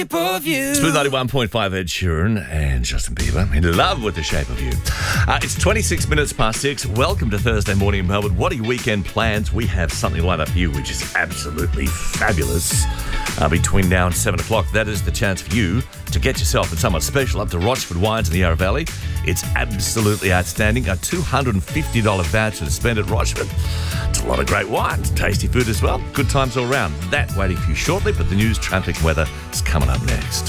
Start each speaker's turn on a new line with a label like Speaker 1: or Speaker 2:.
Speaker 1: Smooth 91.5 Ed Sheeran and Justin Bieber in love with the shape of you. It's 26 minutes past 6. Welcome to Thursday morning in Melbourne. What are your weekend plans? We have something lined up for you which is absolutely fabulous. Between now and 7 o'clock, that is the chance for you to get yourself and someone special up to Rochford Wines in the Yarra Valley. It's absolutely outstanding. A $250 voucher to spend at Rochford. It's a lot of great wines, tasty food as well. Good times all round. That waiting for you shortly, but the news, traffic, weather is coming up next.